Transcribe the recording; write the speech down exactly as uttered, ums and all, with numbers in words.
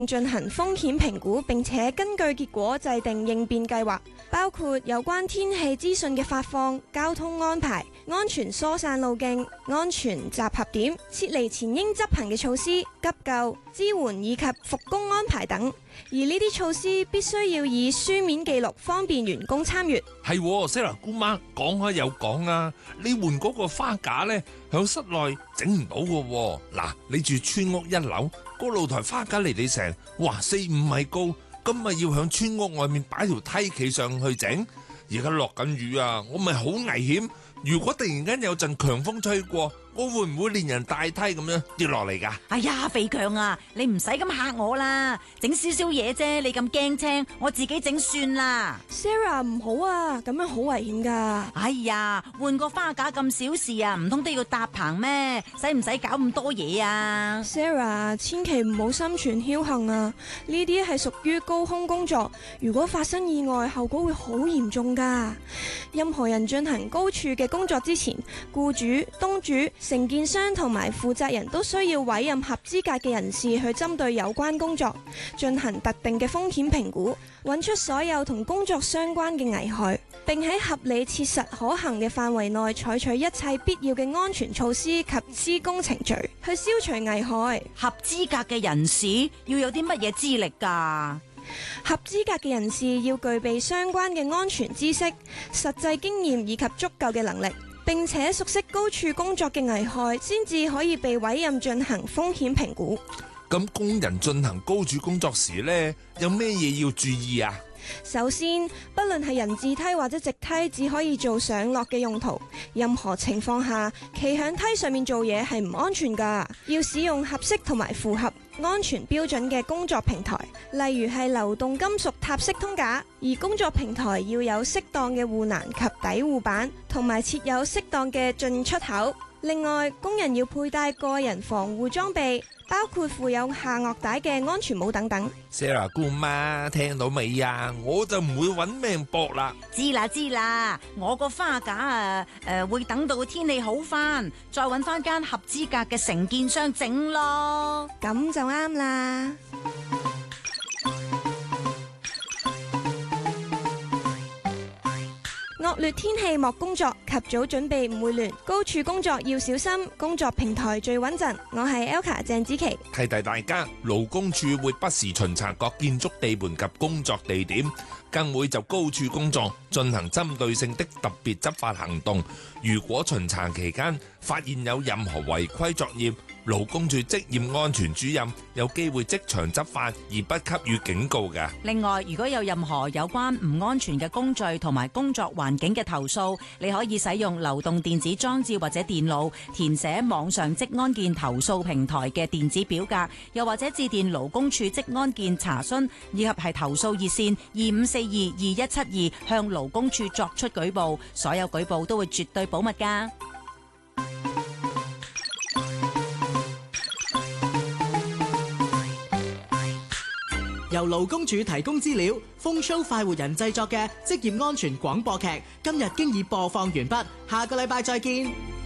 進行風險評估，並且根據結果制定應變計劃，包括有關天氣資訊嘅發放、交通安排、安全疏散路徑、安全集合點、撤離前應執行嘅措施、急救、支援以及復工安排等。而呢啲措施必須要以書面記錄，方便員工參閱。 係，Sarah 姑媽講開又講啊，你換嗰個花架呢，響室內整唔到嘅。嗱，你住村屋一樓，個露台花架離地成，哇四五米高，咁咪要響村屋外面擺條梯企上去整。而家落緊雨啊，我咪好危險。如果突然間有陣強風吹過，我會唔會連人帶梯咁樣跌落嚟噶？ 哎呀，肥強啊，你唔使咁嚇我啦，整少少嘢啫，你咁驚青，我自己整算啦。 Sarah 唔好啊，咁樣好危險噶。 哎呀，換個花架咁小事啊，唔通都要搭棚咩？使唔使搞咁多嘢啊 ？Sarah， 千祈唔好心存僥倖啊！呢啲係屬於高空工作，如果發生意外，後果會好嚴重噶。任何人進行高處嘅工作之前，僱主、東主、承建商同埋負責人都需要委任合資格嘅人士去針對有關工作進行特定嘅風險評估，揾出所有同工作相關嘅危害，並喺合理切實可行嘅範圍內採取一切必要嘅安全措施及施工程序，去消除危害。 合資格嘅人士要有啲乜嘢資歷㗎？ 合資格嘅人士要具備相關嘅安全知識、實際經驗以及足夠嘅能力，並且熟悉高處工作嘅危害，先至可以被委任進行風險評估。 咁工人進行高處工作時呢，有咩嘢要注意啊？ 首先，不論係人字梯或者直梯，只可以做上落嘅用途。任何情況下，企響梯上面做嘢係唔安全㗎。要使用合適同埋符合安全標準嘅工作平台，例如係流動金屬塔式通架。而工作平台要有適當嘅護欄及底護板，同埋設有適當嘅進出口。另外，工人要佩戴個人防護裝備，包括附有下顎帶嘅安全帽等等。 Sarah 姑媽聽到未啊？我就唔會揾命搏啦。 知啦知啦，我個花架啊，誒、呃、會等到天氣好翻，再揾翻間合資格嘅承建商整咯。 咁就啱啦。惡劣天氣莫工作，及早準備唔會亂。高處工作要小心，工作平台最穩陣。我係 Elka 鄭子琪， 提提大家，勞工處會不時巡查各建築地盤及工作地點，更會就高處工作進行針對性的特別執法行動。如果巡查期間發現有任何違規作業，勞工處職業安全主任有機會即場執法而不給予警告嘅。 另外，如果有任何有關唔安全嘅工序同埋工作環境嘅投訴，你可以使用流動電子裝置或者電腦填寫網上職安健投訴平台嘅電子表格，又或者致電勞工處職安健查詢，以及係投訴熱線二五四二二一七二向勞工處作出舉報，所有舉報都會絕對保密㗎。 由勞工處提供資料，風騷快活人製作嘅職業安全廣播劇，今日經已播放完畢，下個禮拜再見。